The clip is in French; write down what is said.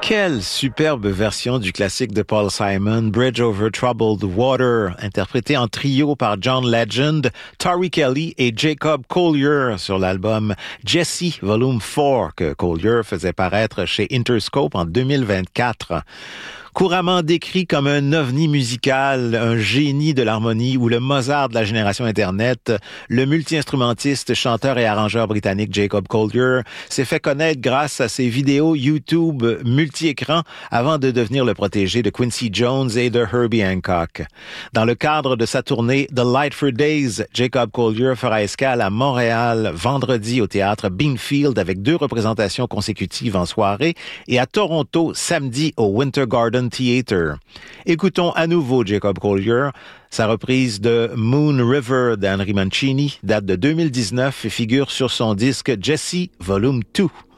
Quelle superbe version du classique de Paul Simon, Bridge Over Troubled Water, interprété en trio par John Legend, Tori Kelly et Jacob Collier sur l'album Jesse Volume 4 que Collier faisait paraître chez Interscope en 2024. Couramment décrit comme un ovni musical, un génie de l'harmonie ou le Mozart de la génération Internet, le multi-instrumentiste, chanteur et arrangeur britannique Jacob Collier s'est fait connaître grâce à ses vidéos YouTube multi-écrans avant de devenir le protégé de Quincy Jones et de Herbie Hancock. Dans le cadre de sa tournée The Lightford Days, Jacob Collier fera escale à Montréal vendredi au théâtre Beanfield avec 2 représentations consécutives en soirée et à Toronto samedi au Winter Garden Theatre. Écoutons à nouveau Jacob Collier. Sa reprise de Moon River d'Henry Mancini date de 2019 et figure sur son disque Jesse Volume 2.